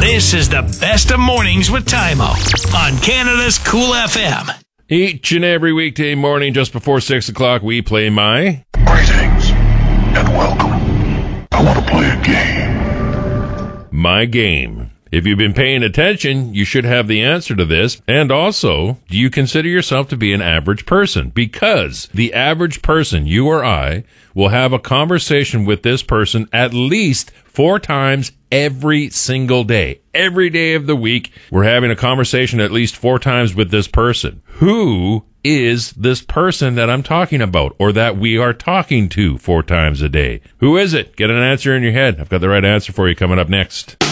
This is the best of mornings with Tymo on Canada's Cool FM. Each and every weekday morning just before 6 o'clock, we play my... Greetings and welcome. I want to play a game. My game. If you've been paying attention, you should have the answer to this. And also, do you consider yourself to be an average person? Because the average person, you or I, will have a conversation with this person at least 4 times every single day. Every day of the week, we're having a conversation at least 4 times with this person. Who is this person that I'm talking about, or that we are talking to 4 times a day? Who is it? Get an answer in your head. I've got the right answer for you coming up next.